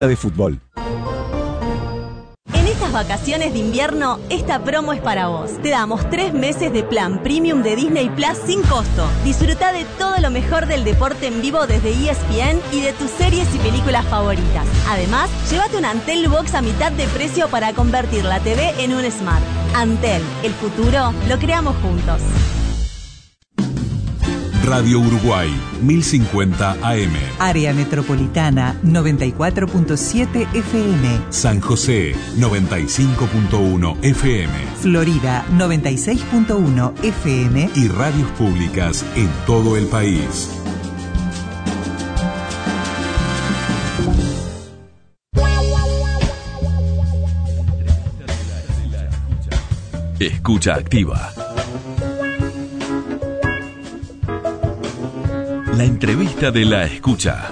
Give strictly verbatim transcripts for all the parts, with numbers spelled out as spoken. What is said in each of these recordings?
de fútbol. En estas vacaciones de invierno, esta promo es para vos. Te damos tres meses de plan premium de Disney Plus sin costo. Disfruta de todo lo mejor del deporte en vivo desde E S P N y de tus series y películas favoritas. Además, llévate un Antel Box a mitad de precio para convertir la T V en un Smart. Antel, el futuro lo creamos juntos. Radio Uruguay, mil cincuenta A M. Área Metropolitana, noventa y cuatro punto siete F M. San José, noventa y cinco punto uno F M. Florida, noventa y seis punto uno F M. Y radios públicas en todo el país. Escucha activa. La entrevista de la escucha.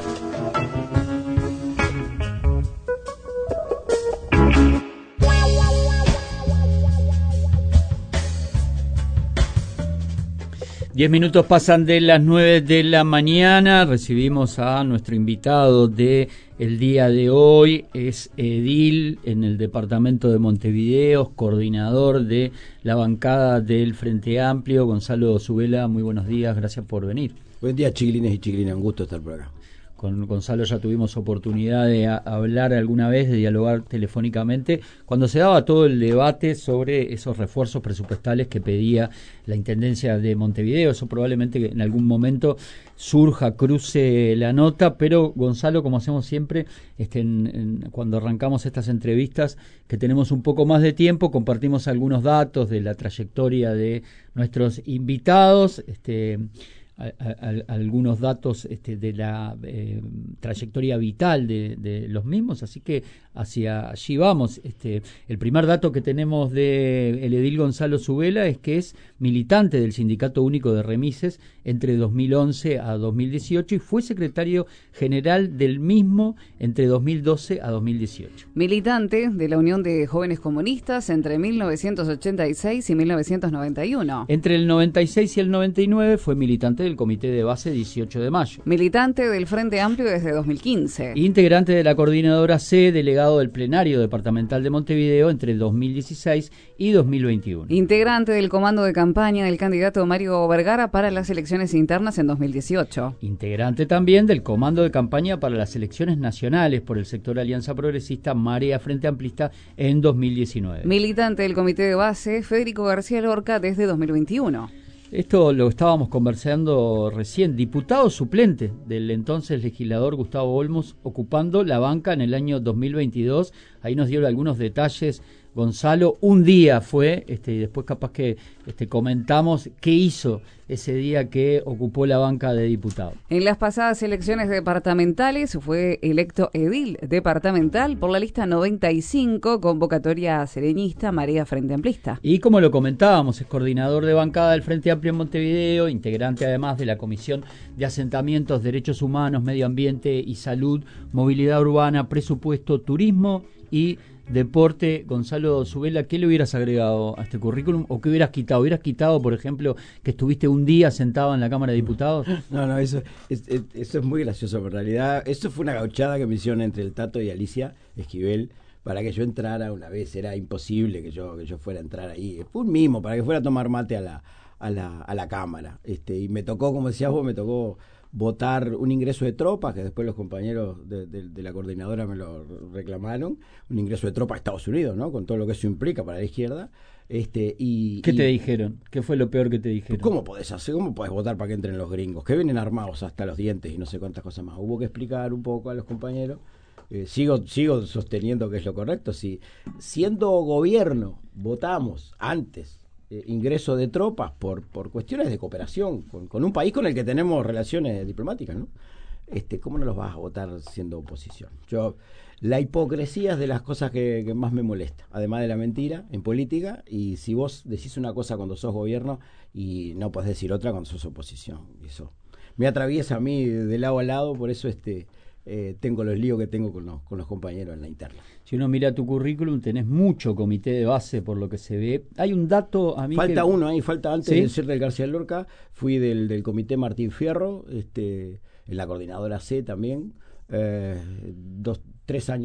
Diez minutos pasan de las nueve de la mañana. Recibimos a nuestro invitado de el día de hoy. Es edil en el departamento de Montevideo, coordinador de la bancada del Frente Amplio, Gonzalo Zubela. Muy buenos días, gracias por venir. Buen día, chiquilines y chiquilinas, un gusto estar por acá. Con Gonzalo ya tuvimos oportunidad de a, hablar alguna vez, de dialogar telefónicamente, cuando se daba todo el debate sobre esos refuerzos presupuestales que pedía la Intendencia de Montevideo. Eso probablemente en algún momento surja, cruce la nota, pero Gonzalo, como hacemos siempre, este, en, en, cuando arrancamos estas entrevistas, que tenemos un poco más de tiempo, compartimos algunos datos de la trayectoria de nuestros invitados, este... A, a, a, algunos datos este, de la eh, trayectoria vital de, de los mismos, así que hacia allí vamos. Este, el primer dato que tenemos de el edil Gonzalo Zubela es que es militante del Sindicato Único de Remises entre dos mil once a dos mil dieciocho y fue secretario general del mismo entre dos mil doce a dos mil dieciocho. Militante de la Unión de Jóvenes Comunistas entre mil novecientos ochenta y seis y mil novecientos noventa y uno. Entre el noventa y seis y el noventa y nueve fue militante del Comité de Base dieciocho de mayo. Militante del Frente Amplio desde dos mil quince. Integrante de la Coordinadora C, delegado del Plenario Departamental de Montevideo entre dos mil dieciséis y dos mil veintiuno. Integrante del comando de campaña del candidato Mario Vergara para las elecciones internas en dos mil dieciocho. Integrante también del comando de campaña para las elecciones nacionales por el sector Alianza Progresista Marea Frente Amplista en dos mil diecinueve. Militante del Comité de Base Federico García Lorca desde dos mil veintiuno. Esto lo estábamos conversando recién. Diputado suplente del entonces legislador Gustavo Olmos, ocupando la banca en el año dos mil veintidós. Ahí nos dio algunos detalles Gonzalo. Un día fue, este, y después capaz que este, comentamos qué hizo ese día que ocupó la banca de diputado. En las pasadas elecciones departamentales fue electo edil departamental por la lista noventa y cinco, convocatoria sereñista Marea Frente Amplista. Y como lo comentábamos, es coordinador de bancada del Frente Amplio en Montevideo, integrante además de la Comisión de Asentamientos, Derechos Humanos, Medio Ambiente y Salud, Movilidad Urbana, Presupuesto, Turismo y Deporte. Gonzalo Zubela, ¿qué le hubieras agregado a este currículum o qué hubieras quitado? ¿Hubieras quitado, por ejemplo, que estuviste un día sentado en la Cámara de Diputados? No, no, eso es, es, eso es muy gracioso. En realidad, eso fue una gauchada que me hicieron entre el Tato y Alicia Esquivel para que yo entrara una vez. Era imposible que yo que yo fuera a entrar ahí. Fue un mimo, para que fuera a tomar mate a la, a la, a la Cámara. Este, y me tocó, como decías vos, me tocó votar un ingreso de tropas, que después los compañeros de, de, de la coordinadora me lo reclamaron, un ingreso de tropas a Estados Unidos, ¿no? Con todo lo que eso implica para la izquierda. Este, y, ¿Qué y, te dijeron? ¿Qué fue lo peor que te dijeron? ¿Cómo podés hacer? ¿Cómo podés votar para que entren los gringos? Que vienen armados hasta los dientes y no sé cuántas cosas más. Hubo que explicar un poco a los compañeros. Eh, sigo, sigo sosteniendo que es lo correcto. Si siendo gobierno votamos antes Eh, ingreso de tropas por por cuestiones de cooperación con, con un país con el que tenemos relaciones diplomáticas, ¿no? Este, ¿cómo no los vas a votar siendo oposición? Yo, la hipocresía es de las cosas que, que más me molesta, además de la mentira en política. Y si vos decís una cosa cuando sos gobierno y no podés decir otra cuando sos oposición, eso me atraviesa a mí de lado a lado. Por eso este eh, tengo los líos que tengo con los, con los compañeros en la interna. Si uno mira tu currículum, tenés mucho comité de base por lo que se ve. Hay un dato a mí falta que... uno ahí, falta antes ¿Sí? de ser del García Lorca, fui del, del comité Martín Fierro, este, en la coordinadora C también, eh, dos, tres años